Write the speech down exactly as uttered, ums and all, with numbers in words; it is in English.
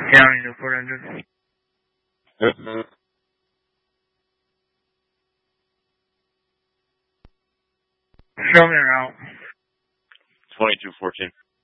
County Newport engine. Show me around. twenty-two fourteen.